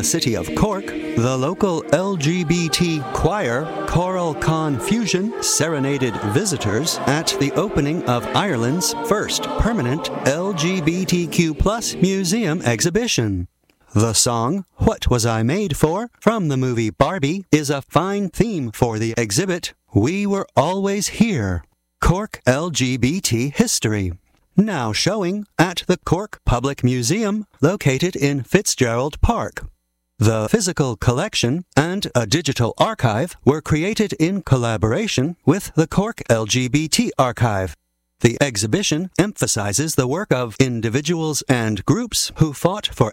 city of Cork, the local LGBT choir Choral Confusion serenaded visitors at the opening of Ireland's first permanent LGBTQ+ museum exhibition. The song, What Was I Made For, from the movie Barbie, is a fine theme for the exhibit, We Were Always Here, Cork LGBT History, now showing at the Cork Public Museum, located in Fitzgerald Park. The physical collection and a digital archive were created in collaboration with the Cork LGBT Archive. The exhibition emphasizes the work of individuals and groups who fought for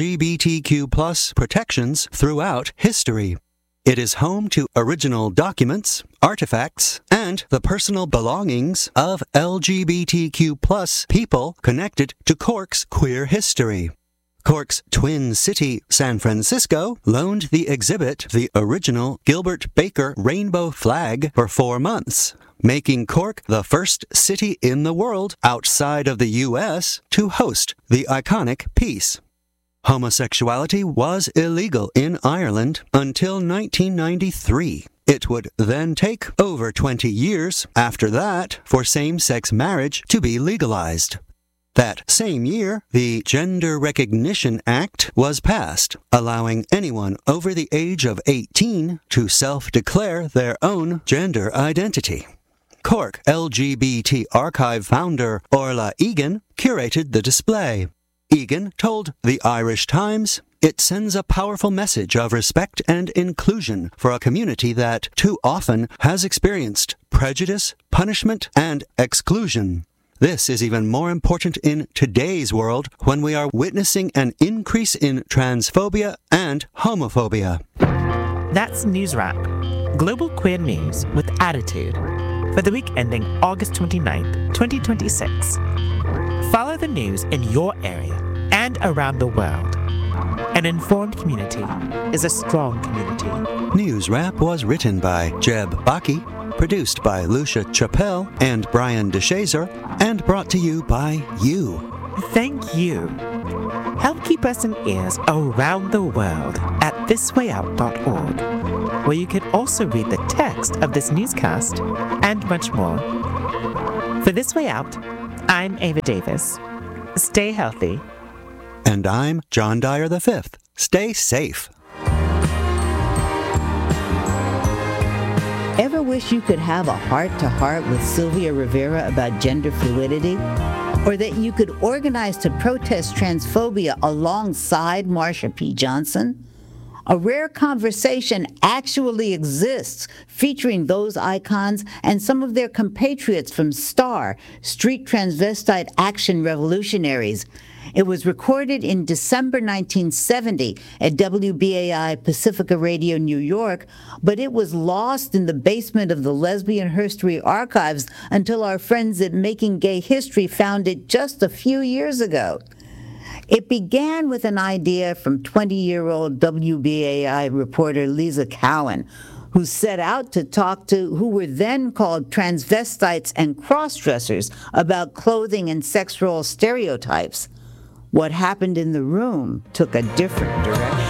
LGBTQ+ protections throughout history. It is home to original documents, artifacts, and the personal belongings of LGBTQ+ people connected to Cork's queer history. Cork's twin city, San Francisco, loaned the exhibit the original Gilbert Baker rainbow flag for 4 months, making Cork the first city in the world outside of the U.S. to host the iconic piece. Homosexuality was illegal in Ireland until 1993. It would then take over 20 years after that for same-sex marriage to be legalized. That same year, the Gender Recognition Act was passed, allowing anyone over the age of 18 to self-declare their own gender identity. Cork LGBT Archive founder Orla Egan curated the display. Egan told the Irish Times, "It sends a powerful message of respect and inclusion for a community that too often has experienced prejudice, punishment, and exclusion. This is even more important in today's world when we are witnessing an increase in transphobia and homophobia." That's News Wrap, global queer news with attitude, for the week ending August 29th, 2026. Follow the news in your area and around the world. An informed community is a strong community. News Wrap was written by Jeb Baki, produced by Lucia Chappelle and Brian DeShazer, and brought to you by you. Thank you. Help keep us in ears around the world at thiswayout.org, where you can also read the text of this newscast and much more. For This Way Out, I'm Ava Davis. Stay healthy. And I'm John Dyer V. Stay safe. Ever wish you could have a heart-to-heart with Sylvia Rivera about gender fluidity? Or that you could organize to protest transphobia alongside Marsha P. Johnson? A rare conversation actually exists featuring those icons and some of their compatriots from STAR, Street Transvestite Action Revolutionaries. It was recorded in December 1970 at WBAI Pacifica Radio, New York, but it was lost in the basement of the Lesbian History Archives until our friends at Making Gay History found it just a few years ago. It began with an idea from 20-year-old WBAI reporter Lisa Cowan, who set out to talk to who were then called transvestites and cross-dressers about clothing and sex role stereotypes. What happened in the room took a different direction.